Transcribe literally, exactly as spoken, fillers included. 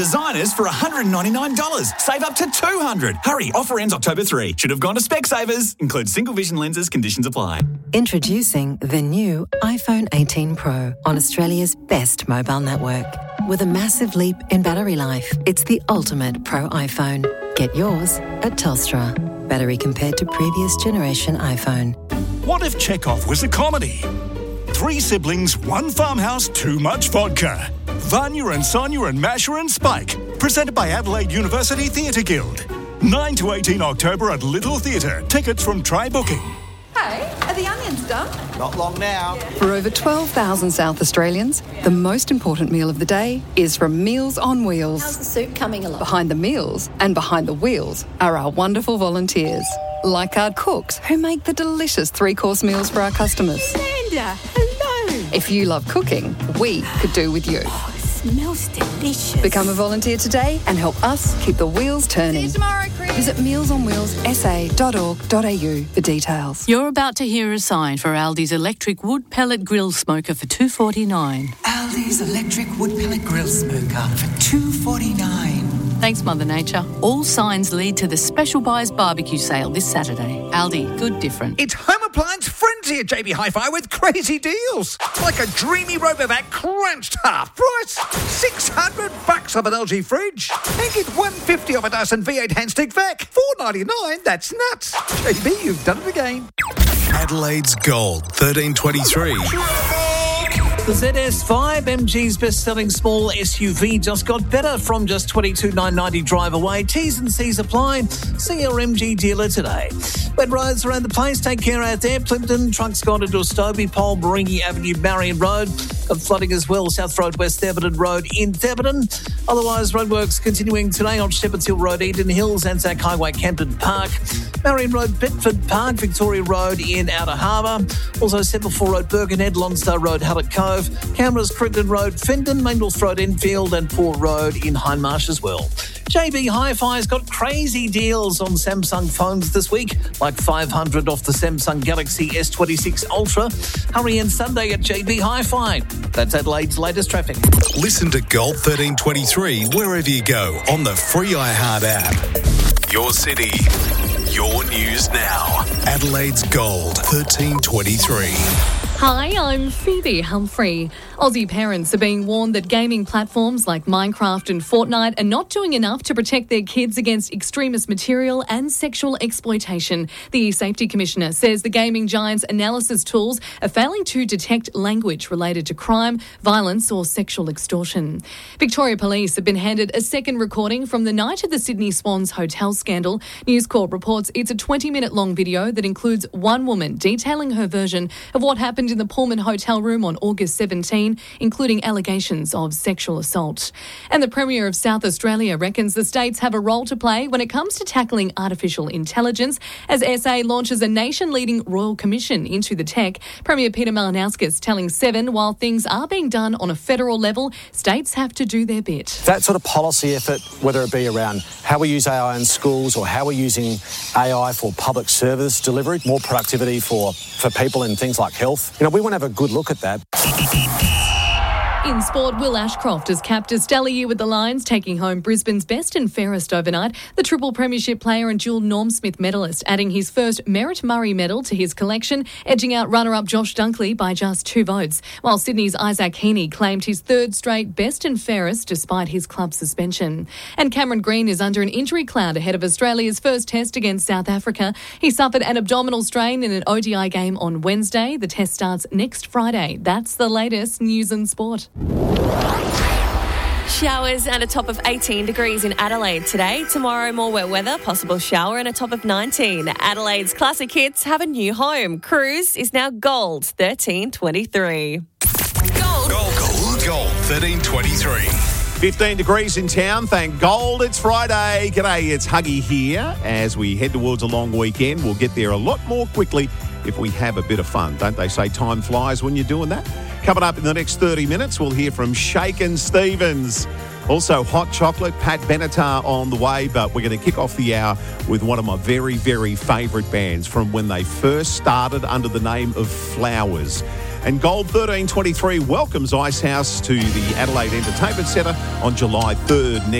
Designers for one hundred ninety-nine dollars. Save up to two hundred dollars. Hurry, offer ends October third. Should have gone to Specsavers. Includes single vision lenses, conditions apply. Introducing the new iPhone eighteen Pro on Australia's best mobile network. With a massive leap in battery life, it's the ultimate Pro iPhone. Get yours at Telstra. Battery compared to previous generation iPhone. What if Chekhov was a comedy? Three siblings, one farmhouse, too much vodka. Vanya and Sonia and Masha and Spike. Presented by Adelaide University Theatre Guild. nine to eighteen October at Little Theatre. Tickets from Try Booking. Hey, are the onions done? Not long now. For over twelve thousand South Australians, the most important meal of the day is from Meals on Wheels. How's the soup coming along? Behind the meals and behind the wheels are our wonderful volunteers, like our cooks who make the delicious three-course meals for our customers. Amanda, hello. If you love cooking, we could do with you. Oh, it smells delicious. Become a volunteer today and help us keep the wheels turning. See you tomorrow, Chris. Visit meals on wheels s a dot org dot a u for details. You're about to hear a sign for Aldi's electric wood pellet grill smoker for two dollars forty-nine. Aldi's electric wood pellet grill smoker for two dollars forty-nine. Thanks, Mother Nature. All signs lead to the Special Buys barbecue sale this Saturday. Aldi, good different. It's home appliance frenzy at J B Hi-Fi with crazy deals. Like a dreamy RoboVac crunched half price. six hundred bucks off an L G fridge. And get one hundred fifty off a Dyson V eight handstick vac. four ninety-nine, that's nuts. J B, you've done it again. Adelaide's Gold, thirteen twenty-three. The Z S five, M G's best-selling small S U V, just got better from just twenty-two thousand nine hundred ninety drive away. T's and C's apply. See your M G dealer today. Wet roads around the place. Take care out there. Plimpton, trucks gone into Stobie, Pole, Baringi Avenue, Marion Road. Got flooding as well. South Road, West Theberton Road in Theberton. Otherwise, roadworks continuing today on Shepherds Hill Road, Eden Hills, Anzac Highway, Campton Park. Marion Road, Bedford Park, Victoria Road in Outer Harbour. Also, Semperfor Road, Birkenhead, Lonsdale Road, Hallett Cove. Cameras, Crittenden Road, Fendon, Maindorf Road, Enfield and Port Road in Hindmarsh as well. J B Hi-Fi's got crazy deals on Samsung phones this week, like five hundred off the Samsung Galaxy S twenty-six Ultra. Hurry in Sunday at J B Hi-Fi. That's Adelaide's latest traffic. Listen to Gold thirteen twenty-three wherever you go on the free iHeart app. Your city, your news now. Adelaide's Gold thirteen twenty-three. Hi, I'm Phoebe Humphrey. Aussie parents are being warned that gaming platforms like Minecraft and Fortnite are not doing enough to protect their kids against extremist material and sexual exploitation. The Safety Commissioner says the gaming giant's analysis tools are failing to detect language related to crime, violence or sexual extortion. Victoria Police have been handed a second recording from the night of the Sydney Swans hotel scandal. News Corp reports it's a twenty-minute long video that includes one woman detailing her version of what happened in the Pullman hotel room on August seventeenth, including allegations of sexual assault. And the Premier of South Australia reckons the states have a role to play when it comes to tackling artificial intelligence as S A launches a nation-leading Royal Commission into the tech. Premier Peter Malinauskas telling Seven, while things are being done on a federal level, states have to do their bit. That sort of policy effort, whether it be around how we use A I in schools or how we're using A I for public service delivery, more productivity for, for people in things like health, you know, we want to have a good look at that. In sport, Will Ashcroft has capped a stellar year with the Lions, taking home Brisbane's best and fairest overnight. The triple premiership player and dual Norm Smith medalist adding his first Merritt Murray medal to his collection, edging out runner-up Josh Dunkley by just two votes, while Sydney's Isaac Heaney claimed his third straight best and fairest despite his club suspension. And Cameron Green is under an injury cloud ahead of Australia's first test against South Africa. He suffered an abdominal strain in an O D I game on Wednesday. The test starts next Friday. That's the latest news and sport. Showers and a top of eighteen degrees in Adelaide today. Tomorrow, more wet weather, possible shower and a top of nineteen. Adelaide's classic hits have a new home. Cruise is now Gold thirteen twenty-three. Gold. Gold. Gold. Gold thirteen twenty-three. fifteen degrees in town, thank Gold. It's Friday. G'day, it's Huggy here. As we head towards a long weekend, we'll get there a lot more quickly if we have a bit of fun. Don't they say time flies when you're doing that? Coming up in the next thirty minutes, we'll hear from Shakin' Stevens. Also, Hot Chocolate, Pat Benatar on the way, but we're going to kick off the hour with one of my very, very favourite bands from when they first started under the name of Flowers. And Gold thirteen twenty-three welcomes Icehouse to the Adelaide Entertainment Centre on July third.